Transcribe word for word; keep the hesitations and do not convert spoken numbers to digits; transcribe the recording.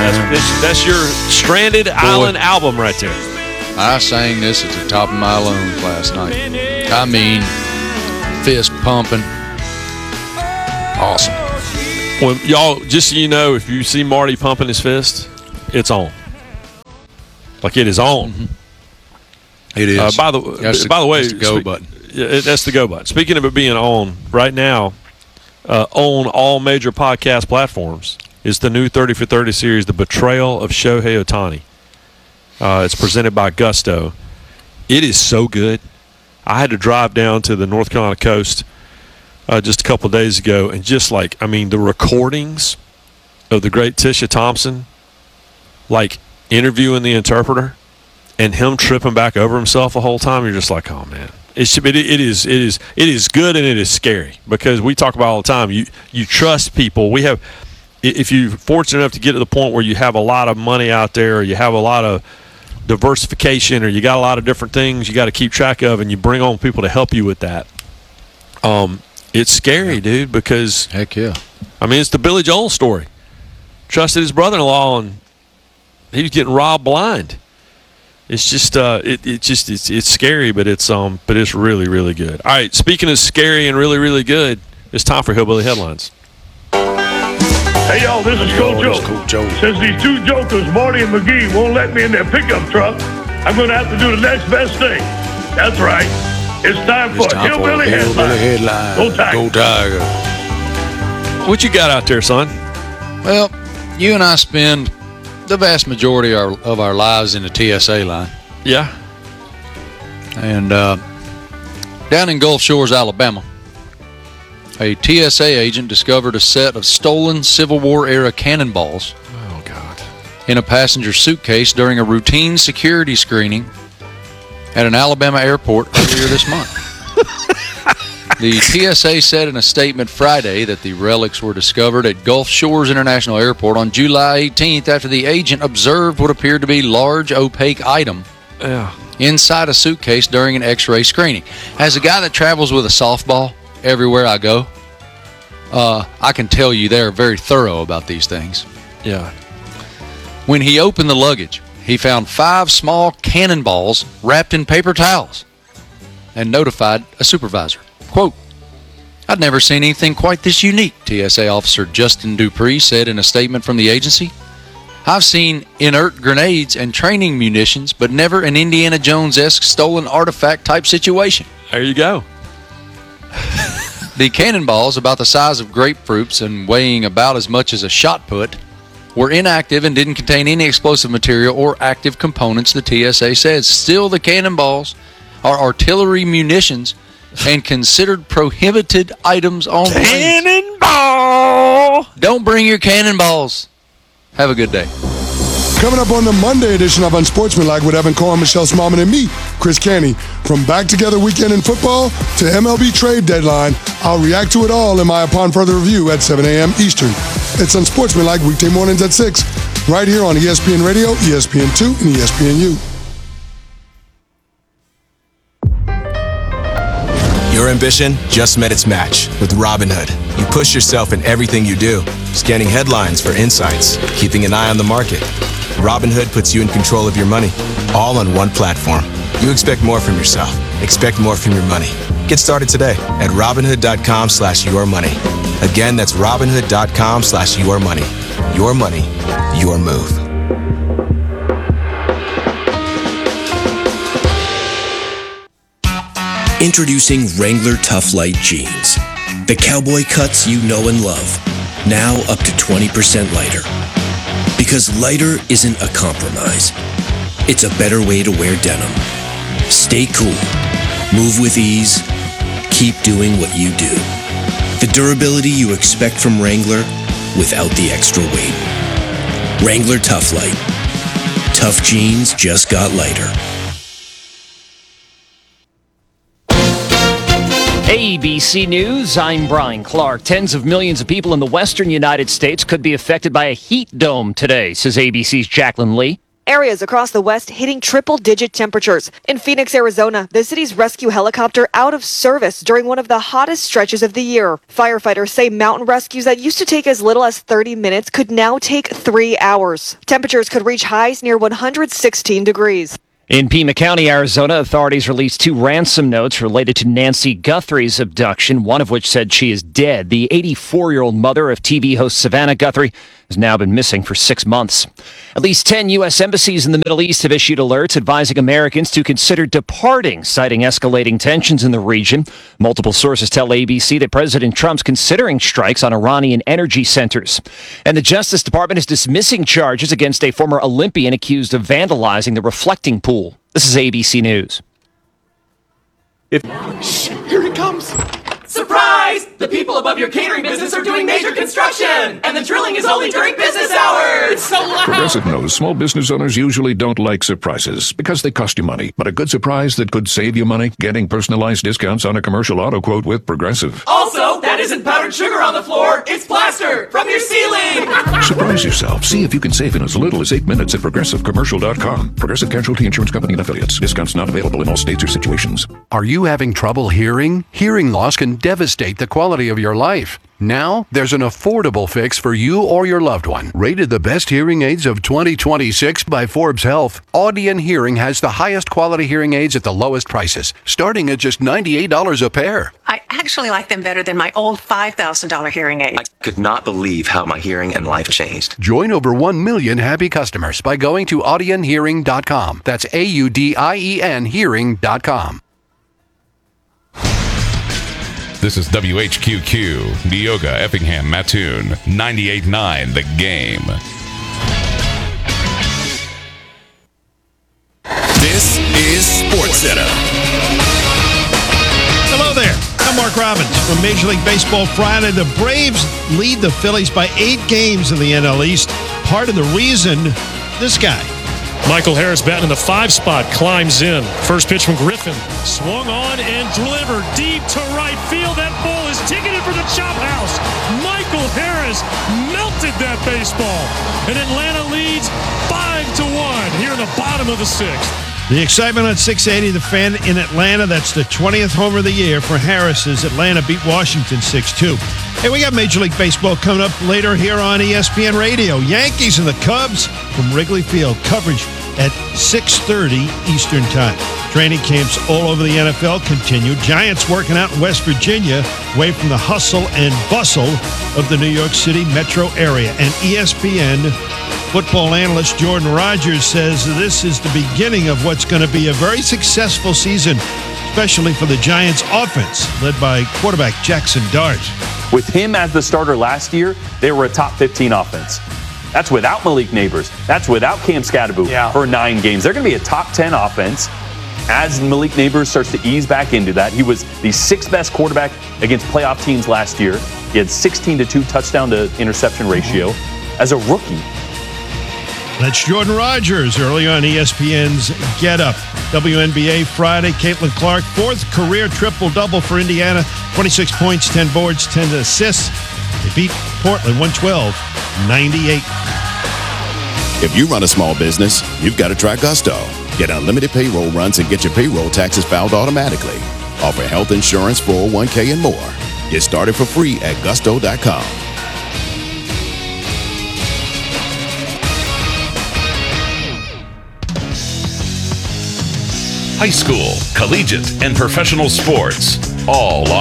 That's, that's your Stranded Boy. Island album right there. I sang this at the top of my lungs last night. I mean, fist pumping. Awesome. Well, y'all, just so you know, if you see Marty pumping his fist, it's on. Like, it is on. Mm-hmm. It is. Uh, by the, the by the way, that's the go spe- button. Yeah, that's the go button. Speaking of it being on, right now, uh, on all major podcast platforms, is the new thirty for thirty series, The Betrayal of Shohei Ohtani. Uh, it's presented by Gusto. It is so good. I had to drive down to the North Carolina coast uh, just a couple of days ago, and just like, I mean, the recordings of the great Tisha Thompson, like interviewing the interpreter, and him tripping back over himself the whole time, you're just like, oh man, it should be, it is it is it is good and it is scary, because we talk about all the time. You you trust people. We have, if you're fortunate enough to get to the point where you have a lot of money out there, or you have a lot of diversification, or you got a lot of different things you got to keep track of, and you bring on people to help you with that. Um, it's scary, yeah. dude, because heck yeah, I mean, it's the Billy Joel story. Trusted his brother-in-law, and he was getting robbed blind. It's just, uh, it, it just, it's, it's scary, but it's, um, but it's really, really good. All right, speaking of scary and really, really good, it's time for Hillbilly Headlines. Hey, y'all, this is Coach Joe. Coach Joe. Since these two jokers, Marty and McGee, won't let me in their pickup truck, I'm going to have to do the next best thing. That's right. It's time it's for time Hillbilly, for Hillbilly Headlines. Go Tiger. Go Tiger. What you got out there, son? Well, you and I spend the vast majority of our, of our lives in the T S A line. Yeah. And uh, down in Gulf Shores, Alabama, a T S A agent discovered a set of stolen Civil War-era cannonballs oh, God. in a passenger suitcase during a routine security screening at an Alabama airport earlier this month. The T S A said in a statement Friday that the relics were discovered at Gulf Shores International Airport on July eighteenth after the agent observed what appeared to be a large, opaque item yeah. inside a suitcase during an X-ray screening. As a guy that travels with a softball everywhere I go, uh, I can tell you they're very thorough about these things. Yeah. When he opened the luggage, he found five small cannonballs wrapped in paper towels and notified a supervisor. Quote, "I'd never seen anything quite this unique," T S A officer Justin Dupree said in a statement from the agency. "I've seen inert grenades and training munitions, but never an Indiana Jones-esque stolen artifact type situation." There you go. The cannonballs, about the size of grapefruits and weighing about as much as a shot put, were inactive and didn't contain any explosive material or active components, the T S A said. Still, the cannonballs are artillery munitions and considered prohibited items on planes. Cannonball! Don't bring your cannonballs. Have a good day. Coming up on the Monday edition of Unsportsmanlike with Evan Cohen, Michelle Smallman, and me, Chris Canty. From Back Together Weekend in Football to M L B trade deadline, I'll react to it all in my Upon Further Review at seven a.m. Eastern. It's Unsportsmanlike weekday mornings at six, right here on E S P N Radio, E S P N two, and E S P N U. Your ambition just met its match with Robinhood. You push yourself in everything you do, scanning headlines for insights, keeping an eye on the market. Robinhood puts you in control of your money, all on one platform. You expect more from yourself. Expect more from your money. Get started today at Robinhood.com slash your money. Again, that's Robinhood.com slash your money. Your money, your move. Introducing Wrangler Tough Light Jeans. The cowboy cuts you know and love. Now up to twenty percent lighter. Because lighter isn't a compromise. It's a better way to wear denim. Stay cool. Move with ease. Keep doing what you do. The durability you expect from Wrangler without the extra weight. Wrangler Tough Light. Tough jeans just got lighter. A B C News, I'm Brian Clark. Tens of millions of people in the western United States could be affected by a heat dome today, says A B C's Jacqueline Lee. Areas across the west hitting triple-digit temperatures. In Phoenix, Arizona, the city's rescue helicopter out of service during one of the hottest stretches of the year. Firefighters say mountain rescues that used to take as little as thirty minutes could now take three hours. Temperatures could reach highs near one hundred sixteen degrees. In Pima County, Arizona, authorities released two ransom notes related to Nancy Guthrie's abduction, one of which said she is dead. The eighty-four-year-old mother of T V host Savannah Guthrie has now been missing for six months. At least ten U S embassies in the Middle East have issued alerts advising Americans to consider departing, citing escalating tensions in the region. Multiple sources tell A B C that President Trump's considering strikes on Iranian energy centers. And the Justice Department is dismissing charges against a former Olympian accused of vandalizing the reflecting pool. This is A B C News. If Shh, here he comes. Surprise! The people above your catering business are doing major construction, and the drilling is only during business hours. It's so loud. Progressive knows small business owners usually don't like surprises because they cost you money. But a good surprise that could save you money, getting personalized discounts on a commercial auto quote with Progressive. Also, that isn't powdered sugar on the floor. It's plaster from your ceiling. Surprise yourself. See if you can save in as little as eight minutes at progressive commercial dot com. Progressive Casualty Insurance Company and affiliates. Discounts not available in all states or situations. Are you having trouble hearing? Hearing loss can devastate the quality of your life. Now, there's an affordable fix for you or your loved one. Rated the best hearing aids of twenty twenty-six by Forbes Health, Audion Hearing has the highest quality hearing aids at the lowest prices, starting at just ninety-eight dollars a pair. I actually like them better than my old five thousand dollars hearing aid. I could not believe how my hearing and life changed. Join over one million happy customers by going to audion hearing dot com. That's A U D I E N hearing dot com. This is W H Q Q, Neoga, Effingham, Mattoon, ninety-eight point nine The Game. This is SportsCenter. Hello there. I'm Mark Robbins from Major League Baseball Friday. The Braves lead the Phillies by eight games in the N L East. Part of the reason, this guy. Michael Harris batting in the five spot, climbs in. First pitch from Griffin. Swung on and delivered deep to right field. That ball is ticketed for the chop house. Michael Harris melted that baseball. And Atlanta leads five to one here in the bottom of the sixth. The excitement on six eighty, The Fan in Atlanta. That's the twentieth homer of the year for Harris as Atlanta beat Washington six two. Hey, we got Major League Baseball coming up later here on E S P N Radio. Yankees and the Cubs from Wrigley Field. Coverage at six thirty Eastern Time. Training camps all over the N F L continue. Giants working out in West Virginia, away from the hustle and bustle of the New York City metro area. And E S P N football analyst Jordan Rogers says this is the beginning of what's going to be a very successful season, especially for the Giants offense, led by quarterback Jackson Dart. With him as the starter last year, they were a top fifteen offense. That's without Malik Neighbors. That's without Cam Scatterbo yeah. for nine games. They're going to be a top ten offense as Malik Neighbors starts to ease back into that. He was the sixth best quarterback against playoff teams last year. He had sixteen to two touchdown to interception ratio as a rookie. That's Jordan Rogers early on E S P N's Get Up. W N B A Friday, Caitlin Clark, fourth career triple-double for Indiana. twenty-six points, ten boards, ten assists. They beat Portland one twelve ninety-eight. If you run a small business, you've got to try Gusto. Get unlimited payroll runs and get your payroll taxes filed automatically. Offer health insurance, four oh one k, and more. Get started for free at gusto dot com. High school, collegiate, and professional sports, all